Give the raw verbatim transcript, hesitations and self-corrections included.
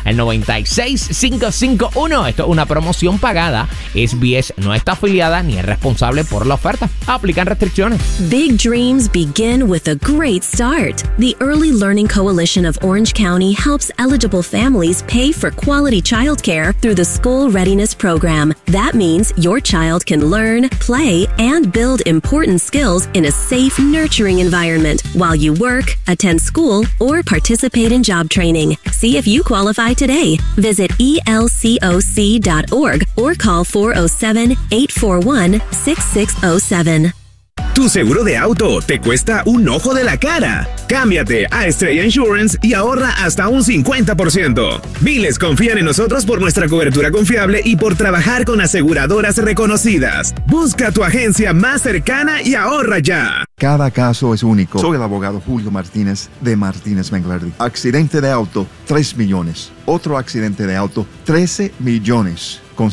al noventa y seis cinco cinco uno. Esto es una promoción pagada. S B S no está afiliada ni es responsable por la oferta. Aplican restricciones. Big dreams begin with a great start. The Early Learning Coalition of Orange County helps eligible families pay for quality childcare through the School Readiness Program. That means your child can learn, play, and build important skills in a safe, nurturing environment while you work, attend school, or participate in job training. See if you qualify today. Visit E L C O C dot org or call four oh seven, eight four one, six six oh seven. Tu seguro de auto te cuesta un ojo de la cara. Cámbiate a Estrella Insurance y ahorra hasta un cincuenta por ciento. Miles confían en nosotros por nuestra cobertura confiable y por trabajar con aseguradoras reconocidas. Busca tu agencia más cercana y ahorra ya. Cada caso es único. Soy el abogado Julio Martínez de Martínez Menglerdi. Accidente de auto, tres millones. Otro accidente de auto, trece millones.